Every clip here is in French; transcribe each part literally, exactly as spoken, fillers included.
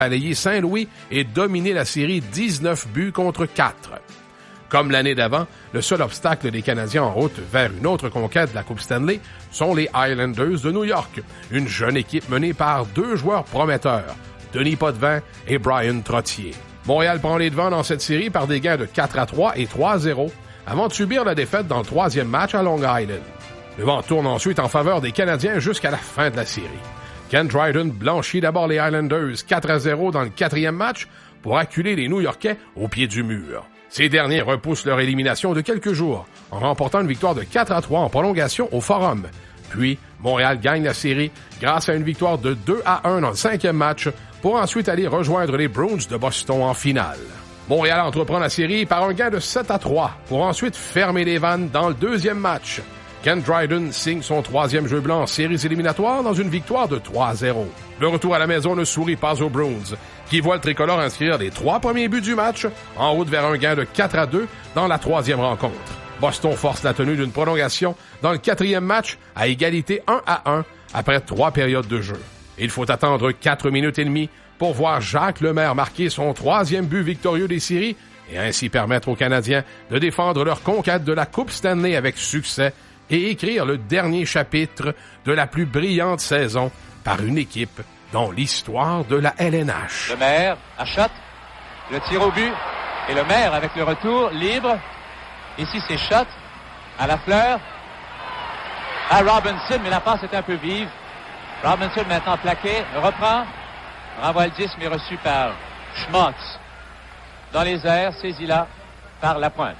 balayer Saint-Louis et dominer la série dix-neuf buts contre quatre. Comme l'année d'avant, le seul obstacle des Canadiens en route vers une autre conquête de la Coupe Stanley sont les Islanders de New York, une jeune équipe menée par deux joueurs prometteurs, Denis Potvin et Brian Trottier. Montréal prend les devants dans cette série par des gains de quatre à trois et trois à zéro, avant de subir la défaite dans le troisième match à Long Island. Le vent tourne ensuite en faveur des Canadiens jusqu'à la fin de la série. Ken Dryden blanchit d'abord les Islanders quatre à zéro dans le quatrième match pour acculer les New-Yorkais au pied du mur. Ces derniers repoussent leur élimination de quelques jours en remportant une victoire de quatre à trois en prolongation au Forum. Puis, Montréal gagne la série grâce à une victoire de deux à un dans le cinquième match pour ensuite aller rejoindre les Bruins de Boston en finale. Montréal entreprend la série par un gain de sept à trois pour ensuite fermer les vannes dans le deuxième match. Ken Dryden signe son troisième jeu blanc en séries éliminatoires dans une victoire de trois à zéro. Le retour à la maison ne sourit pas aux Bruins, qui voient le tricolore inscrire les trois premiers buts du match en route vers un gain de quatre à deux dans la troisième rencontre. Boston force la tenue d'une prolongation dans le quatrième match à égalité un à un après trois périodes de jeu. Il faut attendre quatre minutes et demie pour voir Jacques Lemaire marquer son troisième but victorieux des séries et ainsi permettre aux Canadiens de défendre leur conquête de la Coupe Stanley avec succès et écrire le dernier chapitre de la plus brillante saison par une équipe dans l'histoire de la L N H. Lemaire à shot, le tir au but, et Lemaire avec le retour, libre. Ici c'est shot, à la fleur, à Robinson, mais la passe est un peu vive. Robinson maintenant plaqué, reprend, renvoie le disque, mais reçu par Schmaltz. Dans les airs, saisi là par Lapointe.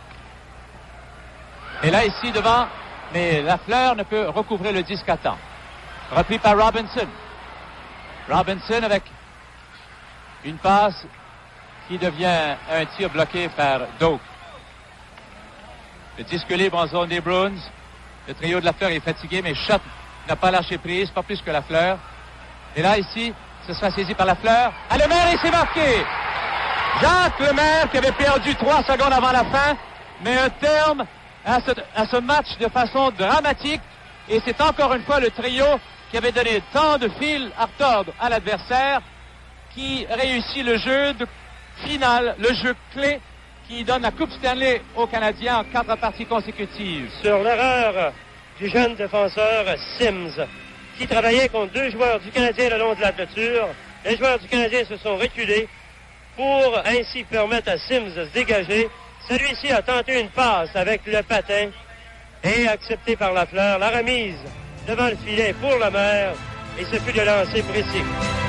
Et là, ici, devant, mais Lafleur ne peut recouvrir le disque à temps. Repris par Robinson. Robinson avec une passe qui devient un tir bloqué par Doak. Le disque libre en zone des Bruins. Le trio de Lafleur est fatigué, mais Schott n'a pas lâché prise, pas plus que Lafleur. Et là, ici, ce sera saisi par Lafleur. À Lemaire, il s'est marqué! Jacques Lemaire, qui avait perdu trois secondes avant la fin, met un terme à ce, à ce match de façon dramatique. Et c'est encore une fois le trio qui avait donné tant de fil à retordre à l'adversaire qui réussit le jeu de finale, le jeu clé qui donne la Coupe Stanley aux Canadiens en quatre parties consécutives. Sur l'erreur du jeune défenseur Sims, qui travaillait contre deux joueurs du Canadien le long de la clôture, les joueurs du Canadien se sont reculés pour ainsi permettre à Sims de se dégager. Celui-ci a tenté une passe avec le patin et accepté par Lafleur. La remise devant le filet pour Lemaire et ce fut de lancer précis.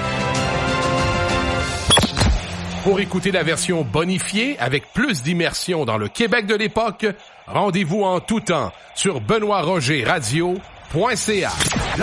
Pour écouter la version bonifiée avec plus d'immersion dans le Québec de l'époque, rendez-vous en tout temps sur benoît roger radio point c a.